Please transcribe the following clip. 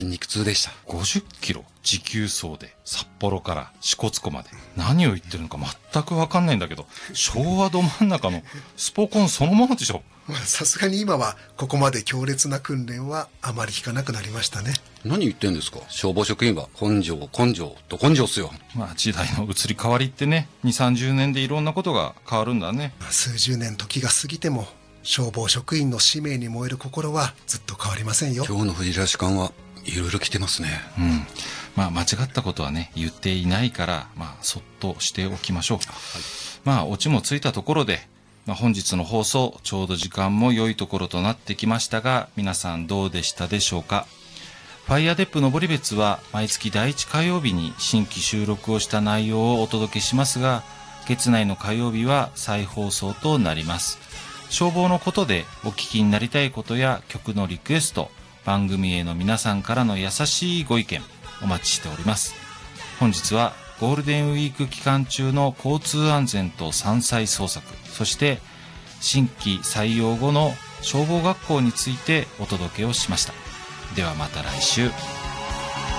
筋肉痛でした。 50キロ持久走で札幌から支笏湖まで何を言ってるのか全く分かんないんだけど、昭和ど真ん中のスポコンそのものでしょ。 さすがに今はここまで強烈な訓練はあまり聞かなくなりましたね。 何言ってんですか。消防職員は根性根性と根性っすよ。 時代の移り変わりってね、2、30年でいろんなことが変わるんだね。 数十年時が過ぎても消防職員の使命に燃える心はずっと変わりませんよ。 今日の藤原士官はいろいろ来てますね。 間違ったことはね言っていないから、そっとしておきましょう。オチもついたところで、本日の放送ちょうど時間も良いところとなってきましたが、皆さんどうでしたでしょうか。ファイアデップ登別は毎月第1火曜日に新規収録をした内容をお届けしますが、月内の火曜日は再放送となります。消防のことでお聞きになりたいことや曲のリクエスト、番組への皆さんからの優しいご意見お待ちしております。本日はゴールデンウィーク期間中の交通安全と山災捜索、そして新規採用後の消防学校についてお届けをしました。ではまた来週。